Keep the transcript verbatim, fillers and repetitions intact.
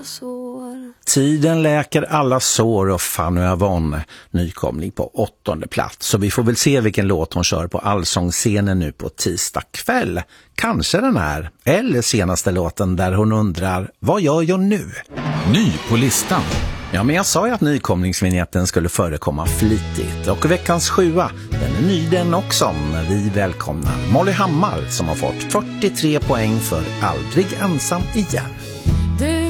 Tiden läker alla sår och Fanny Avon nykomling på åttonde plats. Så vi får väl se vilken låt hon kör på allsångsscenen nu på tisdag kväll. Kanske den här, eller senaste låten där hon undrar, vad gör jag nu? Ny på listan. Ja, men jag sa ju att nykomlingsvinjetten skulle förekomma flitigt. Och veckans sjua, den är ny den också. Vi välkomnar Molly Hammar som har fått fyrtiotre poäng för Aldrig ensam igen. Du